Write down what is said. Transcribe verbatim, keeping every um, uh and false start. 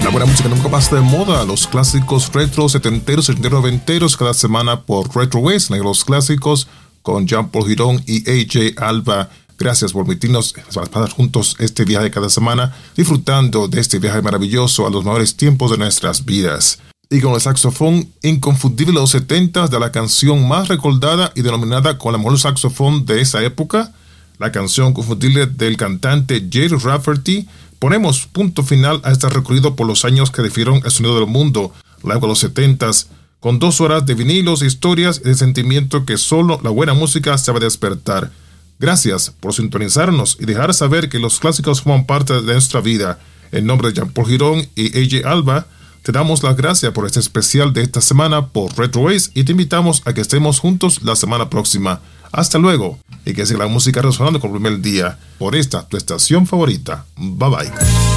La buena música nunca pasa de moda, los clásicos retro, setenteros, ochenteros, noventeros, cada semana por Retro Ways, los clásicos con Jean-Paul Girón y A J Alba. Gracias por permitirnos pasar juntos este viaje cada semana, disfrutando de este viaje maravilloso a los mejores tiempos de nuestras vidas. Y con el saxofón inconfundible de los setentas de la canción más recordada y denominada como la mejor saxofón de esa época, la canción inconfundible del cantante Jerry Rafferty, ponemos punto final a este recorrido por los años que definieron el sonido del mundo, la época de los setentas, con dos horas de vinilos, historias y de sentimiento que solo la buena música sabe despertar. Gracias por sintonizarnos y dejar saber que los clásicos forman parte de nuestra vida. En nombre de Jean-Paul Girón y A J Alba, te damos las gracias por este especial de esta semana por Retro Ways y te invitamos a que estemos juntos la semana próxima. Hasta luego y que siga la música resonando con el primer día por esta tu estación favorita. Bye bye.